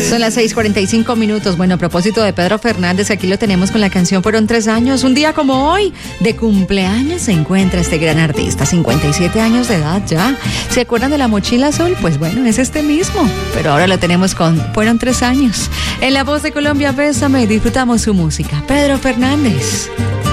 Son las 6:45. Bueno, a propósito de Pedro Fernández, aquí lo tenemos con la canción Fueron 3 años. Un día como hoy, de cumpleaños, se encuentra este gran artista, 57 años de edad ya. ¿Se acuerdan de la mochila azul? Pues bueno, es este mismo, pero ahora lo tenemos con Fueron 3 años. En La Voz de Colombia, Bésame, disfrutamos su música. Pedro Fernández.